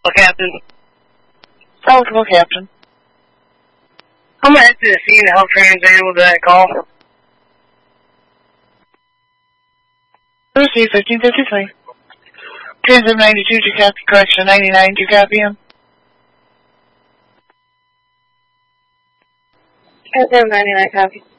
Captain. Eligible, Captain. I'm going to head to the scene to help Trans with that call. Receive 1553. Transit 92 to copy. Correction 99 to copy him. Transit 99 copy.